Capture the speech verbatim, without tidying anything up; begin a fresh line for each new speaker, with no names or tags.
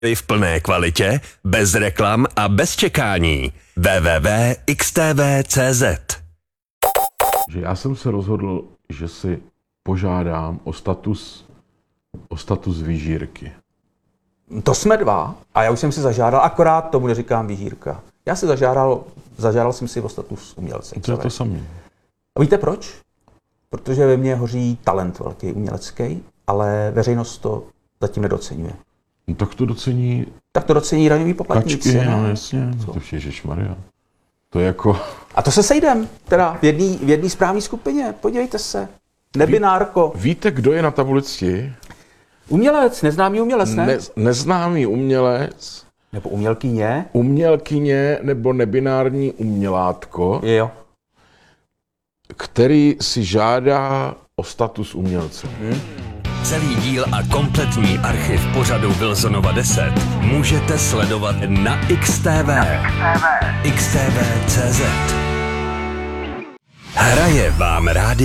v plné kvalitě, bez reklam a bez čekání. w w w tečka x t v tečka c z
Že já jsem se rozhodl, že si požádám o status, o status vyžírky.
To jsme dva a já už jsem si zažádal, akorát tomu neříkám vyžírka. Já si zažádal, zažádal jsem si o status umělce.
To je to samé.
A víte proč? Protože ve mně hoří talent velký umělecký, ale veřejnost to zatím nedoceňuje.
No, tak to docení...
Tak to docení daňoví poplatníci.
Kačky, no jasně. To ježišmarja. To je jako...
A to se sejdem, teda v jedné v jedné správné skupině. Podívejte se. Nebinárko.
Ví, víte, kdo je na tabulci?
Umělec, neznámý umělec, ne?
ne? Neznámý umělec.
Nebo umělkyně.
Umělkyně nebo nebinární umělátko,
Jo.
který si žádá o status umělce.
Hmm.
Celý díl a kompletní archiv pořadu Wilsonova deset můžete sledovat na X T V. X T V tečka c z. Hraje vám rádi